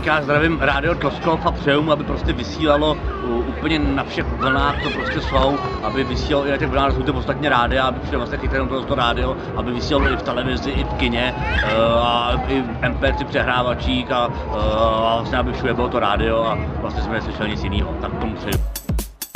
já zdravím Rádio Tloskov a přeju mu, aby prostě vysílalo úplně na všech vlnách, co prostě jsou, aby vysílalo i na těch vlnách, jsou to ostatně rádia, aby přijde vlastně chytré to rádio, aby vysílalo i v televizi, i v kině, a i v MP3 přehrávačích a vlastně aby všude bylo to rádio a vlastně jsme neslyšeli nic jiného. Tak tomu přeju.